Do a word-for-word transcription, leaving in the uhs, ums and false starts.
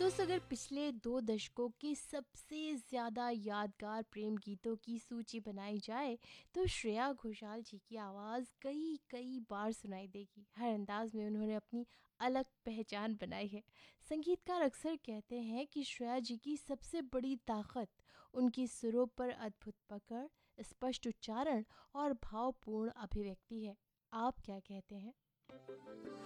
दोस्तों, अगर पिछले दो दशकों के सबसे ज़्यादा यादगार प्रेम गीतों की सूची बनाई जाए तो श्रेया घोषाल जी की आवाज़ कई कई बार सुनाई देगी। हर अंदाज में उन्होंने अपनी अलग पहचान बनाई है। संगीतकार अक्सर कहते हैं कि श्रेया जी की सबसे बड़ी ताकत उनकी सुरों पर अद्भुत पकड़, स्पष्ट उच्चारण और भावपूर्ण अभिव्यक्ति है। आप क्या कहते हैं?